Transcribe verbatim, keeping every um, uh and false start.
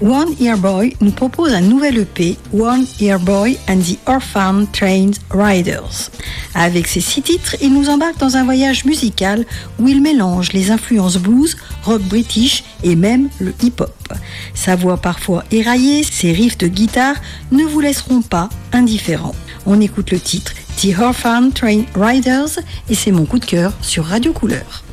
One Ear Boy nous propose un nouvel E P, One Ear Boy and the Orphan Train Riders. Avec ses six titres, il nous embarque dans un voyage musical où il mélange les influences blues, rock british et même le hip-hop. Sa voix parfois éraillée, ses riffs de guitare ne vous laisseront pas indifférents. On écoute le titre The Orphan Train Riders et c'est mon coup de cœur sur Radio Couleur.